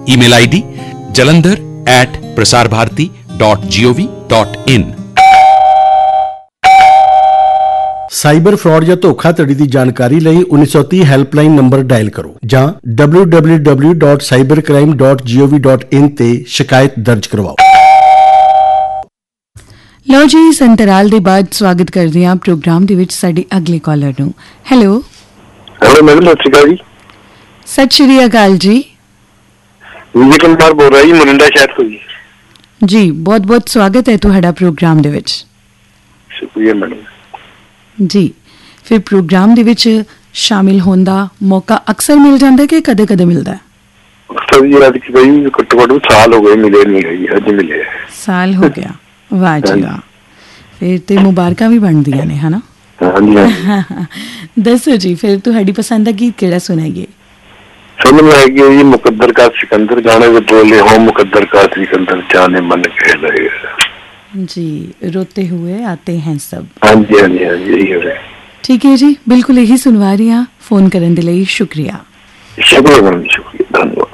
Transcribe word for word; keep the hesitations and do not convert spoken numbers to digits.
Email ID jalandhar at prasarbharati dot gov dot in। Cyber fraud ਜਾਂ ਧੋਖਾਧੜੀ ਦੀ ਜਾਣਕਾਰੀ ਲਈ उन्नीस सौ तीस ਹੈਲਪਲਾਈਨ ਨੰਬਰ ਡਾਇਲ ਕਰੋ ਜਾਂ W W W dot cybercrime dot gov dot in ਤੇ ਸ਼ਿਕਾਇਤ ਦਰਜ ਕਰਵਾਓ। ਲਓ ਜੀ, ਇਸ ਅੰਤਰਾਲ ਦੇ ਬਾਅਦ ਸਵਾਗਤ ਕਰਦੇ ਹਾਂ ਪ੍ਰੋਗਰਾਮ ਦੇ ਵਿੱਚ ਸਾਡੇ ਅਗਲੇ ਕਾਲਰ ਨੂੰ। ਹੈਲੋ ਹੈਲੋ ਮੈਡਮ, ਸਤਿ ਸ਼੍ਰੀ ਅਕਾਲ ਜੀ। ਸਤਿ ਸ਼੍ਰੀ ਅਕਾਲ ਜੀ। ਵਿਜੇ ਕੁਮਾਰ ਬੋਲ ਰਿਹਾ ਜੀ, ਮੋਰਿੰਡਾ ਸ਼ਹਿਰ ਤੋਂ ਜੀ। ਜੀ, ਬਹੁਤ ਬਹੁਤ ਸਵਾਗਤ ਹੈ ਤੁਹਾਡਾ ਪ੍ਰੋਗਰਾਮ ਦੇ ਵਿੱਚ। ਸ਼ੁਕਰੀਆ ਮੈਡਮ ਜੀ। ਫਿਰ ਪ੍ਰੋਗਰਾਮ ਦੇ ਵਿੱਚ ਸ਼ਾਮਿਲ ਹੋਣ ਦਾ ਮੌਕਾ ਅਕਸਰ ਮਿਲ ਜਾਂਦਾ ਕਿ ਕਦੇ ਕਦੇ ਮਿਲਦਾ ਹੈ? ਅਕਸਰ ਜੀ, ਅੱਜ ਕਿ ਬਈ ਘੱਟੋ ਘੱਟ ਸਾਲ ਹੋ ਗਏ ਮਿਲੇ ਨਹੀਂ ਗਈ, ਅੱਜ ਮਿਲੇ ਸਾਲ ਹੋ ਗਿਆ। ਵਾਹ ਜੀ ਵਾਹ, ਫਿਰ ਤੇ ਮੁਬਾਰਕਾਂ ਵੀ ਬਣਦੀਆਂ ਨੇ, ਹਨਾ? ਹਾਂਜੀ। ਦੱਸੋ ਜੀ, ਫਿਰ ਤੁਹਾਡੀ ਪਸੰਦ ਦਾ ਗੀਤ ਕਿਹੜਾ ਸੁਣਾਈਏ? फिल्म हैगी जी मुकद्दर का सिकंदर, गाने में बोले हो मुकद्दर का सिकंदर जाने मन कह लगेगा जी, रोते हुए आते हैं सब। हाँ जी हाँ जी हाँ जी, यही है। ठीक है जी, बिल्कुल यही सुनवा रही हाँ। फोन करने के लिए शुक्रिया। शुक्रिया मैडम, शुक्रिया, धन्यवाद।